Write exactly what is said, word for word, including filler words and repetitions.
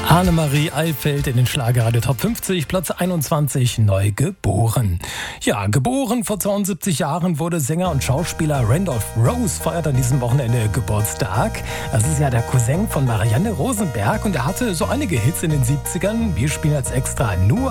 Annemarie Eifeld in den Schlagerradio Top fünfzig, Platz einundzwanzig, neu geboren. Ja, geboren vor zweiundsiebzig Jahren wurde Sänger und Schauspieler Randolph Rose, feiert an diesem Wochenende Geburtstag. Das ist ja der Cousin von Marianne Rosenberg und er hatte so einige Hits in den siebzigern. Wir spielen als extra nur